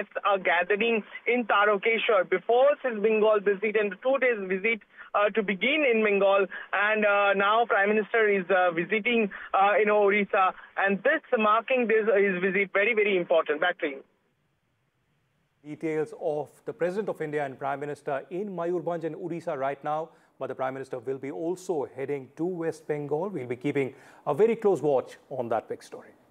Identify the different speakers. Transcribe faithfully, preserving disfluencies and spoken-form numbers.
Speaker 1: guests are gathering in Tarakeshwar before his Bengal visit and two days visit uh, to begin in Bengal. And uh, now Prime Minister is uh, visiting, uh, you know, Odisha. And this marking this his visit very, very important. Back to you.
Speaker 2: Details of the President of India and Prime Minister in Mayurbhanj and Odisha right now. But the Prime Minister will be also heading to West Bengal. We'll be keeping a very close watch on that big story.